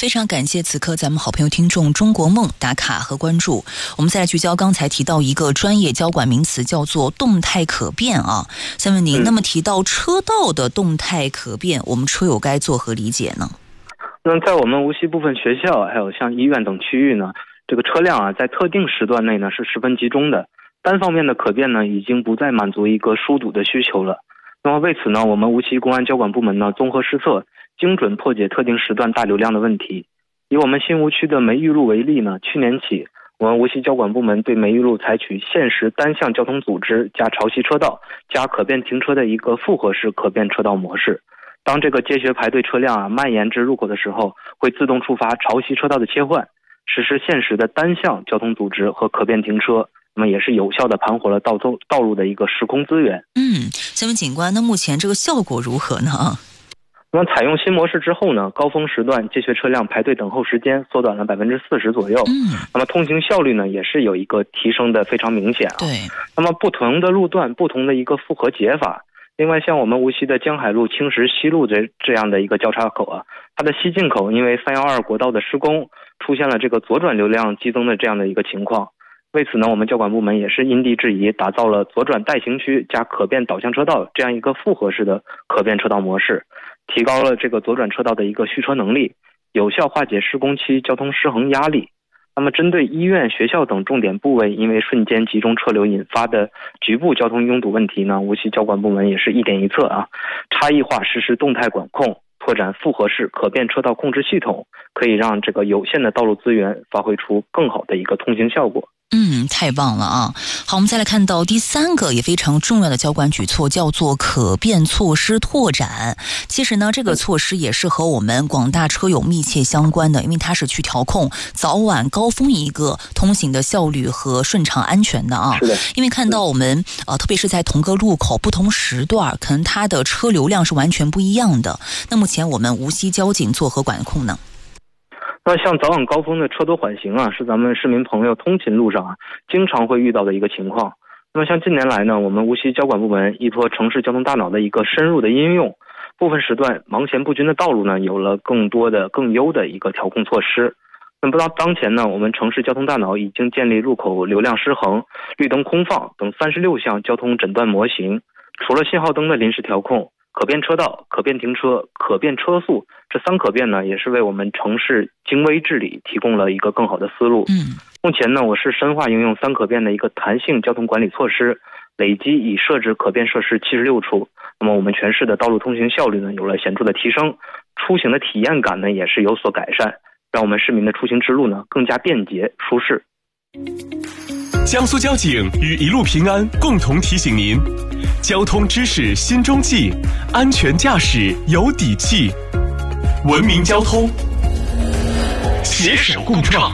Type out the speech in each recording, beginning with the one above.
非常感谢此刻咱们好朋友听众中国梦打卡和关注。我们再来聚焦刚才提到一个专业交管名词，叫做动态可变啊。先问您，那么提到车道的动态可变，我们车友该作何理解呢？ 那在我们无锡部分学校还有像医院等区域呢，这个车辆在特定时段内呢是十分集中的，单方面的可变呢已经不再满足一个疏堵的需求了。那么为此呢，我们无锡公安交管部门呢综合施策，精准破解特定时段大流量的问题。以我们新吴区的梅峪路为例呢，去年起我们无锡交管部门对梅峪路采取限时单向交通组织加潮汐车道加可变停车的一个复合式可变车道模式。当这个接学排队车辆蔓延至入口的时候，会自动触发潮汐车道的切换，实施限时的单向交通组织和可变停车，那么也是有效的盘活了道路的一个时空资源。 先问警官，那目前这个效果如何呢？ 那么采用新模式之后呢，高峰时段接学车辆排队等候时间缩短了40%左右。那么通行效率呢也是有一个提升的非常明显啊。 对。 那么不同的路段不同的一个复合解法。另外像我们无锡的江海路青石西路这样的一个交叉口啊，它的西进口因为312国道的施工出现了这个左转流量激增的这样的一个情况。为此呢，我们交管部门也是因地制宜，打造了左转待行区加可变导向车道这样一个复合式的可变车道模式，提高了这个左转车道的一个续车能力，有效化解施工期交通失衡压力。那么针对医院、学校等重点部位因为瞬间集中车流引发的局部交通拥堵问题呢，无锡交管部门也是一点一策啊，差异化实施动态管控，拓展复合式可变车道控制系统，可以让这个有限的道路资源发挥出更好的一个通行效果。 太棒了啊！好，我们再来看到第三个也非常重要的交管举措，叫做可变措施拓展。其实呢，这个措施也是和我们广大车友密切相关的，因为它是去调控早晚高峰一个通行的效率和顺畅安全的啊。 是的。 因为看到我们特别是在同个路口不同时段，可能它的车流量是完全不一样的。那目前我们无锡交警作何管控呢？ 那像早晚高峰的车多缓行啊，是咱们市民朋友通勤路上经常会遇到的一个情况。那么像近年来呢，我们无锡交管部门依托城市交通大脑的一个深入的应用，部分时段盲线不均的道路呢，有了更多的更优的一个调控措施。那么当前呢，我们城市交通大脑已经建立路口流量失衡、绿灯空放等36项交通诊断模型，除了信号灯的临时调控，可变车道、可变停车、可变车速，这3可变呢，也是为我们城市精微治理提供了一个更好的思路。目前呢，我市深化应用3可变的一个弹性交通管理措施，累计已设置可变设施76处。那么我们全市的道路通行效率呢，有了显著的提升，出行的体验感呢，也是有所改善，让我们市民的出行之路呢，更加便捷舒适。 江苏交警与一路平安共同提醒您，交通知识心中记，安全驾驶有底气，文明交通携手共创。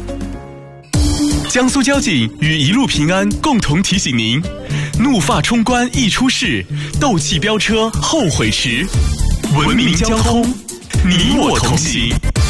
江苏交警与一路平安共同提醒您，怒发冲冠易出事，斗气飙车后悔迟，文明交通你我同行。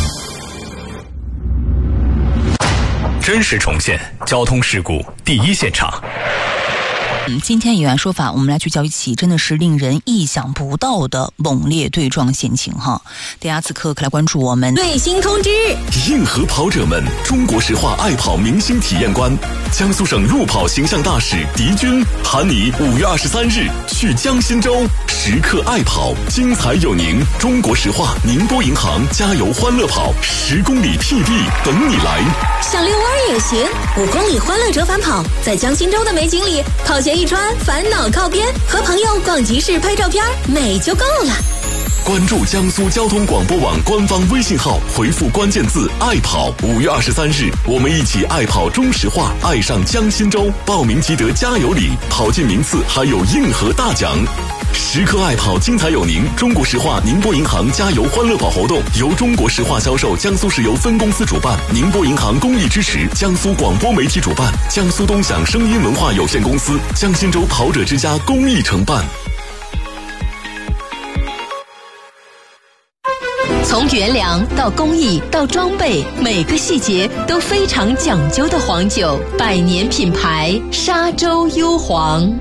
真实重现交通事故第一现场。 今天有案说法，我们来聚焦一起真的是令人意想不到的猛烈对撞险情哈。大家此刻可来关注我们最新通知： 硬核跑者们，中国石化爱跑明星体验官，江苏省路跑形象大使狄军喊你5月23日去江心洲，时刻爱跑，精彩有您。中国石化宁波银行加油欢乐跑10公里 PB 等你来。 想遛弯也行，5公里欢乐折返跑，在江心洲的美景里，跑鞋一穿，烦恼靠边，和朋友逛集市拍照片，美就够了。 关注江苏交通广播网官方微信号，回复关键字爱跑，5月23日我们一起爱跑中石化，爱上江心洲，报名即得加油礼，跑进名次还有硬核大奖。时刻爱跑，精彩有您。中国石化宁波银行加油欢乐跑活动由中国石化销售江苏石油分公司主办，宁波银行公益支持，江苏广播媒体主办，江苏东响声音文化有限公司、江心洲跑者之家公益承办。 从原粮到工艺到装备，每个细节都非常讲究的黄酒，100年品牌沙洲幽黄。